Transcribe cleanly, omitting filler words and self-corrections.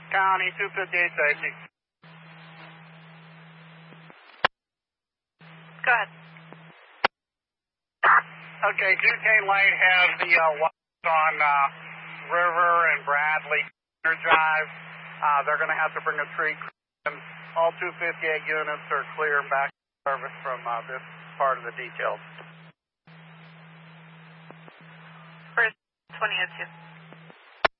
County 258 safety. Go ahead. Okay, Duquesne Light has the lights on River and Bradley Drive. They're going to have to bring a tree crew in. All 258 units are clear and back to service from this part of the details. First 2002.